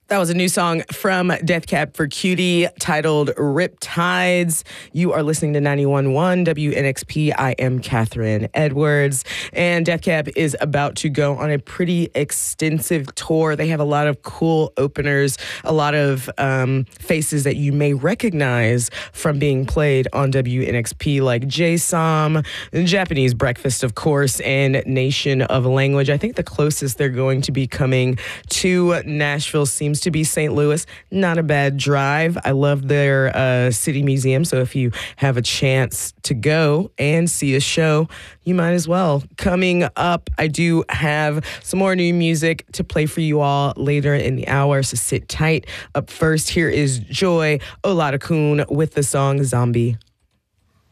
That was a new song from Death Cab for Cutie titled Riptides. You are listening to 91.1 WNXP. I am Catherine Edwards. And Death Cab is about to go on a pretty extensive tour. They have a lot of cool openers, a lot of faces that you may recognize from being played on WNXP, like J-Som, Japanese Breakfast, of course, and Nation of Language. I think the closest they're going to be coming to Nashville seems to be St. Louis. Not a bad drive. I love their city museum, so if you have a chance to go and see a show, you might as well. Coming up, I do have some more new music to play for you all later in the hour, so sit tight. Up first, here is Joy Olatunji with the song Zombie.